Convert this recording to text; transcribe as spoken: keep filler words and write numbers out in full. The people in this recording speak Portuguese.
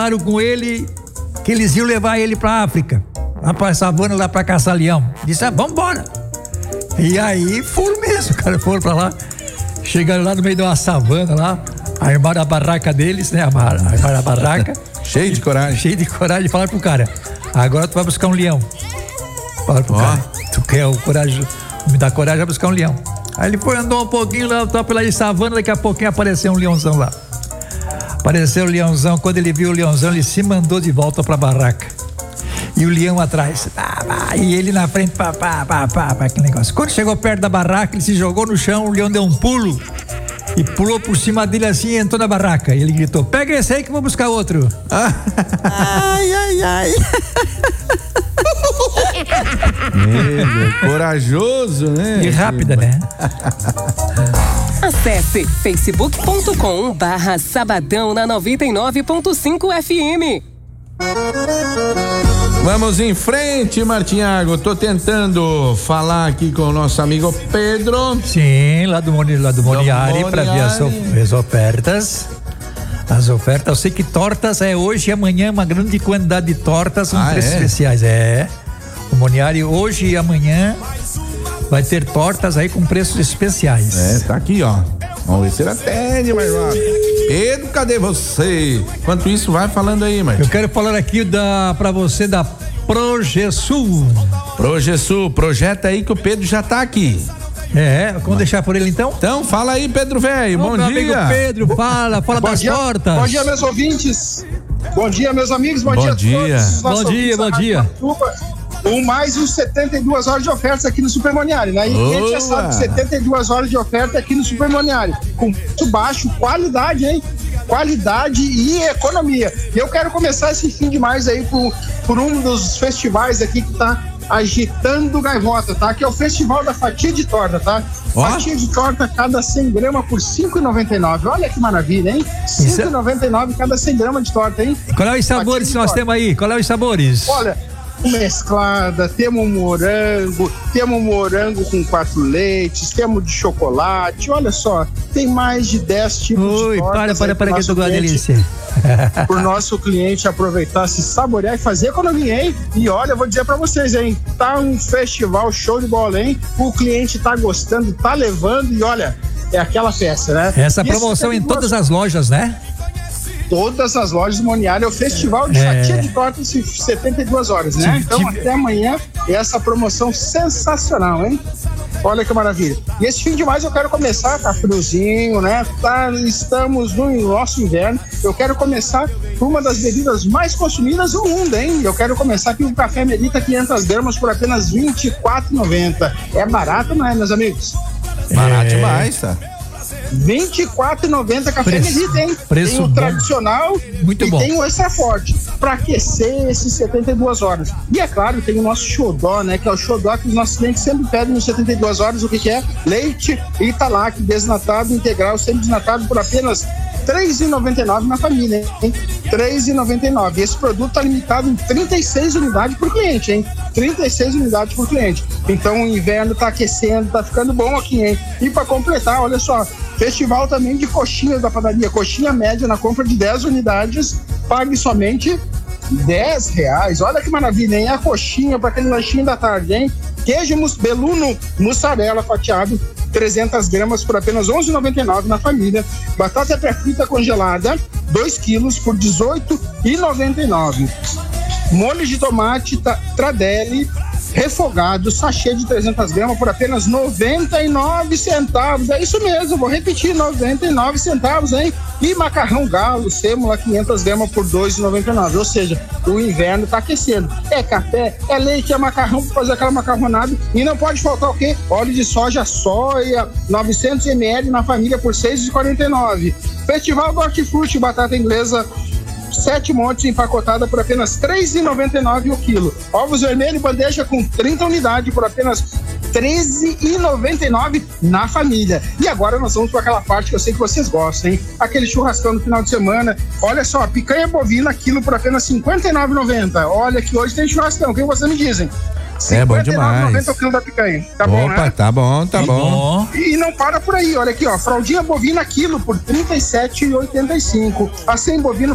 com ele que eles iam levar ele pra África, lá pra savana, lá pra caçar leão. Disse, ah, vambora. E aí foram mesmo, cara, foram pra lá. Chegaram lá no meio de uma savana lá, armaram a barraca deles, né? Armaram, armaram a barraca. Cheio de coragem. Cheio de coragem, falaram pro cara, agora tu vai buscar um leão. Falaram pro oh. cara, tu quer o coragem, me dá coragem, vai buscar um leão. Aí ele foi, andou um pouquinho lá, tá pela savana, daqui a pouquinho apareceu um leãozão lá. Apareceu o leãozão, quando ele viu o leãozão, ele se mandou de volta pra barraca. E o leão atrás, pá, pá, e ele na frente, pá, pá, pá, pá, pá, aquele negócio. Quando chegou perto da barraca, ele se jogou no chão, o leão deu um pulo e pulou por cima dele assim e entrou na barraca. E ele gritou, pega esse aí que eu vou buscar outro. Ai, ai, ai. Meu, corajoso, né? E rápida, né? Acesse facebook ponto com barra sabadão na noventa e nove ponto cinco F M. Vamos em frente, Martinhago. Tô tentando falar aqui com o nosso amigo Pedro. Sim, lá do, lá do Moniari, para ver as, as ofertas. As ofertas, eu sei que tortas é hoje e amanhã uma grande quantidade de tortas com ah, preços é? especiais. É. O Moniari hoje e amanhã vai ter tortas aí com preços especiais. É, tá aqui, ó. Vamos ver se ele atende, mais rápido. Pedro, cadê você? Enquanto isso, vai falando aí, Martinho. Eu quero falar aqui da, pra você da Progesul. Progesul, projeta aí que o Pedro já tá aqui. É, vamos Mas... deixar por ele então? Então, fala aí, Pedro velho, bom meu dia. Amigo Pedro, fala, fala das dia, tortas. Bom dia, meus ouvintes. Bom dia, meus amigos, bom, bom dia, dia a todos. Bom dia, bom dia. Com mais uns setenta e duas horas de ofertas aqui no Super Moniari, né? E a gente já sabe que setenta e duas horas de oferta aqui no Super Moniari. Com preço baixo, qualidade, hein? Qualidade e economia. E eu quero começar esse fim de mais aí por, por um dos festivais aqui que tá agitando gaivota, tá? Que é o Festival da Fatia de Torta, tá? Oh. Fatia de torta cada cem gramas por cinco reais e noventa e nove centavos. Olha que maravilha, hein? cinco reais e noventa e nove centavos cada cem gramas de torta, hein? Qual é os sabores que nós torta. temos aí? Qual é os sabores? Olha, mesclada, temos morango, temos morango com quatro leites, temos de chocolate, olha só, tem mais de dez tipos Ui, de tortas. para, para, para que eu tô com a delícia. Por nosso cliente aproveitar, se saborear e fazer economia, hein? E olha, eu vou dizer pra vocês, hein? Tá um festival show de bola, hein? O cliente tá gostando, tá levando e olha, é aquela festa, né? Essa promoção em todas as lojas, né? Todas as lojas do Moniari, é o festival de é. fatia de tortas em setenta e duas horas, né? Sim, então sim. Até amanhã essa promoção sensacional, hein? Olha que maravilha. E esse fim de mais eu quero começar, tá friozinho, né? Tá, estamos no nosso inverno. Eu quero começar por uma das bebidas mais consumidas do mundo, hein? Eu quero começar aqui com o café Melita quinhentas gramas por apenas vinte e quatro reais e noventa centavos. É barato, não é, meus amigos? Barato é. demais, tá? vinte e quatro reais e noventa centavos café Melita, hein? Preço tem o bom. tradicional Muito e bom. tem o extra forte para aquecer esses setenta e duas horas. E é claro, tem o nosso xodó, né? Que é o xodó que os nossos clientes sempre pedem nos setenta e duas horas. O que, que é? Leite Italac desnatado integral, sempre desnatado por apenas três reais e noventa e nove centavos na família, hein? três reais e noventa e nove centavos. Esse produto tá limitado em trinta e seis unidades por cliente, hein? trinta e seis unidades por cliente. Então o inverno tá aquecendo, tá ficando bom aqui, hein? E para completar, olha só, festival também de coxinhas da padaria. Coxinha média na compra de dez unidades, pague somente dez reais. Olha que maravilha, hein? A coxinha para aquele lanchinho da tarde, hein? Queijo mus- beluno mussarela fatiado, trezentas gramas por apenas onze reais e noventa e nove centavos na família. Batata pré-frita congelada, dois quilos por dezoito reais e noventa e nove centavos. Molho de tomate ta- Tradelli refogado, sachê de trezentas gramas por apenas noventa e nove centavos. É isso mesmo, vou repetir, noventa e nove centavos, hein? E macarrão galo, sêmola, quinhentas gramas por dois reais e noventa e nove centavos. Ou seja, o inverno tá aquecendo. É café, é leite, é macarrão para fazer aquela macarronada. E não pode faltar o quê? Óleo de soja, soia, novecentos mililitros na família por seis reais e quarenta e nove centavos. Festival do Hortifruti, batata inglesa sete montes empacotada por apenas três reais e noventa e nove centavos o quilo. Ovos vermelhos, bandeja com trinta unidades por apenas treze reais e noventa e nove centavos na família. E agora nós vamos para aquela parte que eu sei que vocês gostam, hein? Aquele churrascão no final de semana. Olha só, picanha bovina, quilo por apenas cinquenta e nove reais e noventa centavos. Olha que hoje tem churrascão, o que vocês me dizem? É bom demais. noventa o quilo da picanha. Tá Opa, bom, né? tá bom, tá bom. E não para por aí, olha aqui, ó. Fraldinha bovina, quilo por trinta e sete reais e oitenta e cinco centavos. A cem bovino